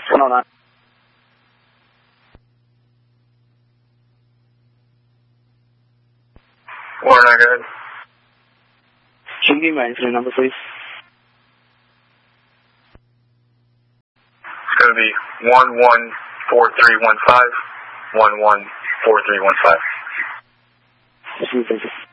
109. Warren, go ahead. Can you give me my incident number, please? It's going to be 114315. 114315. Thank you.